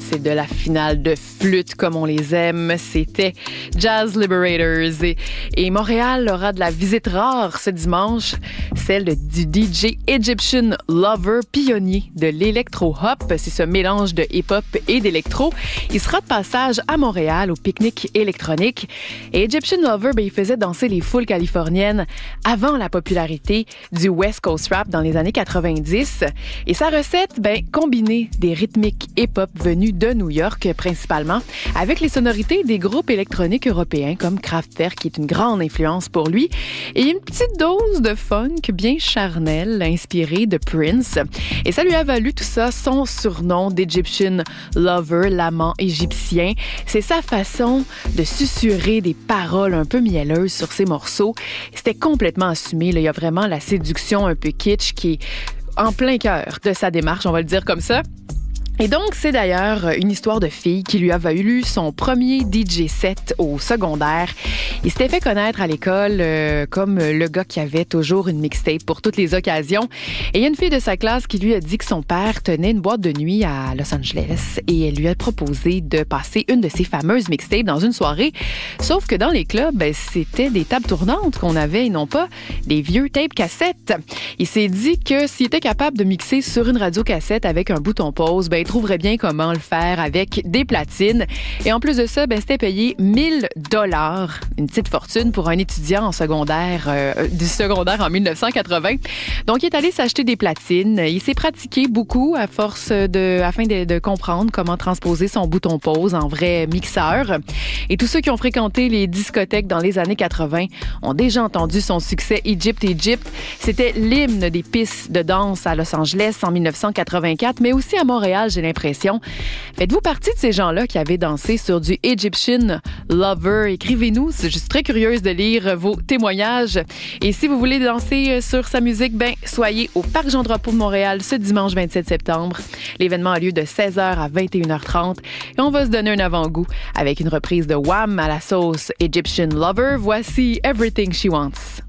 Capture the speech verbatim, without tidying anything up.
c'est de la finale de flûte comme on les aime. C'était Jazz Liberators. Et, et Montréal aura de la visite rare ce dimanche, celle du D J Egyptian Lover, pionnier de l'électro-hop. C'est ce mélange de hip-hop et d'électro. Il sera de passage à Montréal au pique-nique électronique. Et Egyptian Lover, ben, il faisait danser les foules californiennes avant la popularité du West Coast Rap dans les années quatre-vingt-dix. Et sa recette, ben, combiner des rythmiques hip-hop venus de New York principalement avec les sonorités des groupes électroniques européens comme Kraftwerk, qui est une grande influence pour lui, et une petite dose de funk bien charnelle inspirée de Prince. Et ça lui a valu tout ça son surnom d'Egyptian Lover, l'amant égyptien. C'est sa façon de susurrer des paroles un peu mielleuses sur ses morceaux. C'était complètement assumé. Là. Il y a vraiment la séduction un peu kitsch qui est en plein cœur de sa démarche, on va le dire comme ça. Et donc, c'est d'ailleurs une histoire de fille qui lui a valu son premier D J set au secondaire. Il s'était fait connaître à l'école euh, comme le gars qui avait toujours une mixtape pour toutes les occasions. Et il y a une fille de sa classe qui lui a dit que son père tenait une boîte de nuit à Los Angeles et elle lui a proposé de passer une de ses fameuses mixtapes dans une soirée. Sauf que dans les clubs, ben, c'était des tables tournantes qu'on avait et non pas des vieux tapes cassettes. Il s'est dit que s'il était capable de mixer sur une radio cassette avec un bouton pause, ben, trouverait bien comment le faire avec des platines. Et en plus de ça, ben, c'était payé mille dollars, une petite fortune pour un étudiant en secondaire, euh, du secondaire en dix-neuf cent quatre-vingts. Donc, il est allé s'acheter des platines. Il s'est pratiqué beaucoup à force de, afin de, de comprendre comment transposer son bouton pause en vrai mixeur. Et tous ceux qui ont fréquenté les discothèques dans les années quatre-vingts ont déjà entendu son succès Egypt, Egypt. C'était l'hymne des pistes de danse à Los Angeles en dix-neuf cent quatre-vingt-quatre, mais aussi à Montréal, j'ai l'impression. Faites-vous partie de ces gens-là qui avaient dansé sur du Egyptian Lover? Écrivez-nous, je suis très curieuse de lire vos témoignages. Et si vous voulez danser sur sa musique, ben soyez au Parc Jean-Drapeau de Montréal ce dimanche vingt-sept septembre. L'événement a lieu de seize heures à vingt et une heures trente et on va se donner un avant-goût avec une reprise de Wham à la sauce Egyptian Lover. Voici Everything She Wants.